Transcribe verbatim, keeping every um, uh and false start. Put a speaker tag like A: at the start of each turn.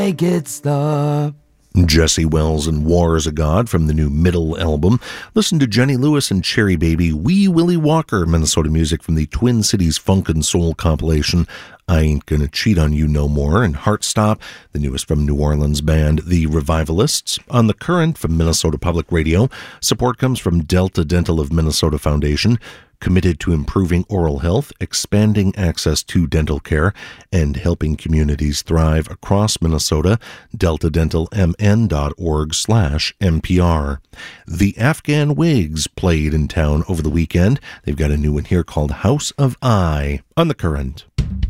A: Like it's the...
B: Jesse Wells and War is a God from the new Middle album. Listen to Jenny Lewis and Cherry Baby, Wee Willie Walker, Minnesota music from the Twin Cities Funk and Soul compilation, I Ain't Gonna Cheat on You No More, and Heartstop, the newest from New Orleans band The Revivalists. On the Current from Minnesota Public Radio, support comes from Delta Dental of Minnesota Foundation, committed to improving oral health, expanding access to dental care, and helping communities thrive across Minnesota. delta dental m n dot org slash M P R. The Afghan Wigs played in town over the weekend. They've got a new one here called House of I on the Current.